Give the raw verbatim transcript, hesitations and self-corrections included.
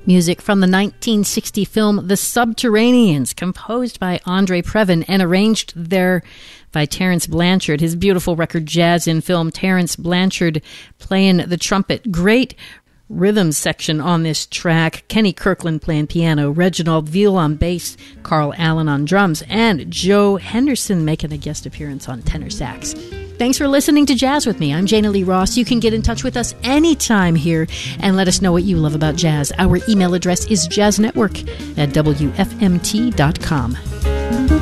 Music from the nineteen sixty film The Subterraneans, composed by Andre Previn and arranged there by Terence Blanchard. His beautiful record Jazz in Film, Terence Blanchard playing the trumpet. Great rhythm section on this track. Kenny Kirkland playing piano, Reginald Veal on bass, Carl Allen on drums, and Joe Henderson making a guest appearance on tenor sax. Thanks for listening to Jazz with me. I'm Jana Lee Ross. You can get in touch with us anytime here and let us know what you love about jazz. Our email address is jazznetwork at w f m t dot com.